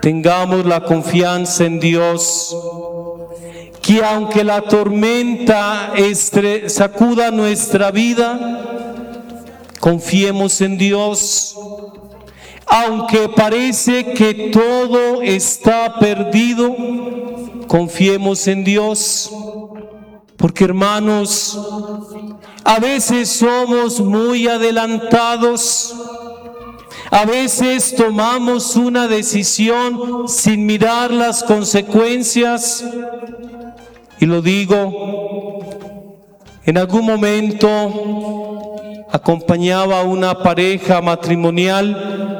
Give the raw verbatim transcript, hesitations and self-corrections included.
tengamos la confianza en Dios, que aunque la tormenta estre- sacuda nuestra vida, confiemos en Dios. Aunque parece que todo está perdido, confiemos en Dios. Porque, hermanos, a veces somos muy adelantados, a veces tomamos una decisión sin mirar las consecuencias. Y lo digo, en algún momento acompañaba a una pareja matrimonial